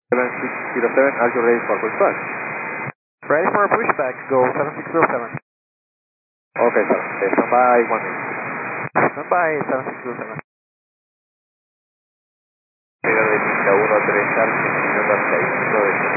7607, are you ready for pushback? Ready for a pushback, go 7607. Okay, sir. Stand by 1 minute. Stand by 7607. Llega de pista 1 a 3 al 1 minuto 6.